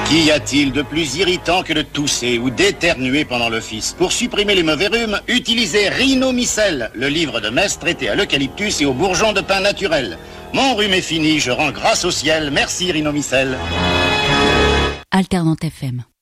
Qu'y a-t-il de plus irritant que de tousser ou d'éternuer pendant l'office? Pour supprimer les mauvais rhumes, utilisez Rhinomycel, le livre de messe traité à l'eucalyptus et aux bourgeons de pin naturel. Mon rhume est fini, je rends grâce au ciel. Merci Rhinomycel. Alternante FM.